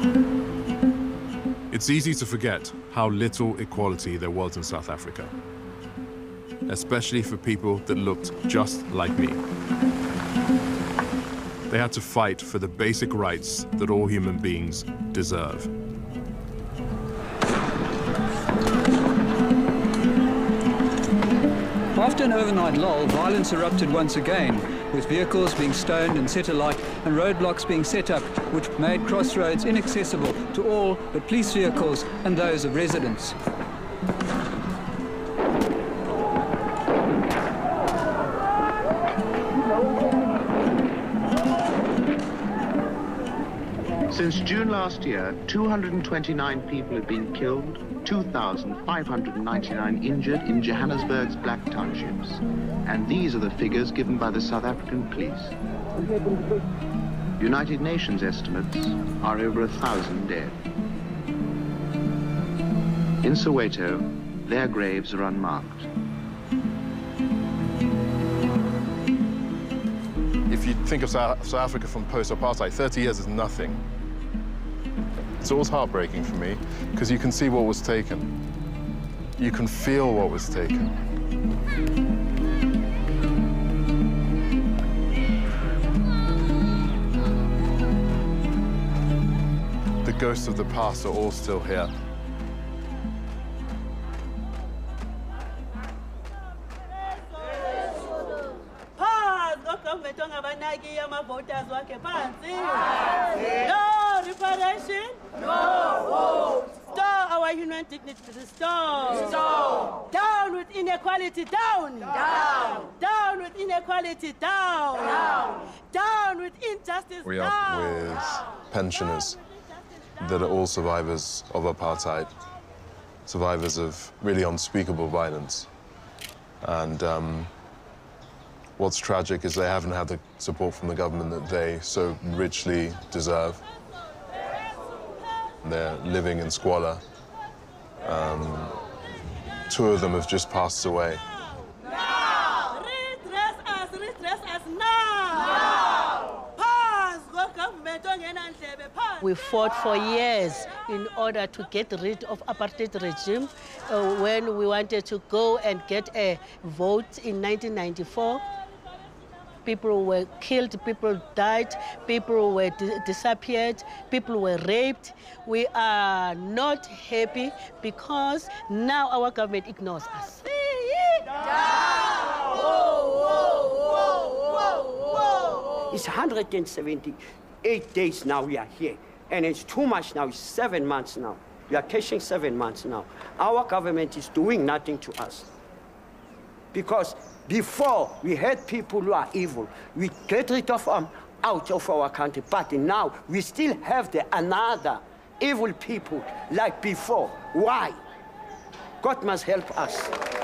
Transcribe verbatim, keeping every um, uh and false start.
It's easy to forget how little equality there was in South Africa, especially for people that looked just like me. They had to fight for the basic rights that all human beings deserve. After an overnight lull, violence erupted once again, with vehicles being stoned and set alight and roadblocks being set up, which made crossroads inaccessible to all but police vehicles and those of residents. Since June last year, two hundred twenty-nine people have been killed, two thousand five hundred ninety-nine injured in Johannesburg's black townships. And these are the figures given by the South African police. United Nations estimates are over a thousand dead. In Soweto, their graves are unmarked. If you think of South Africa from post-apartheid, thirty years is nothing. It's always heartbreaking for me, because you can see what was taken. You can feel what was taken. The ghosts of the past are all still here. No reparation, no vote. Restore our human dignity, restore. Restore. Down with inequality, down. Down. Down with inequality, down. Down. Down with injustice, We down. are with pensioners that are all survivors of apartheid, survivors of really unspeakable violence. And um, what's tragic is they haven't had the support from the government that they so richly deserve. They're living in squalor. Um, two of them have just passed away. Now! Redress us, redress us now! Now! Pass, go government, pass. We fought for years in order to get rid of apartheid regime. Uh, when we wanted to go and get a vote in nineteen ninety-four, people were killed, people died, people were di disappeared, people were raped. We are not happy because now our government ignores us. It's one hundred seventy-eight days now we are here, and it's too much now, it's seven months now. We are cashing seven months now. Our government is doing nothing to us. Because before, we had people who are evil. We get rid of them out of our country, but now we still have the another evil people like before. Why? God must help us.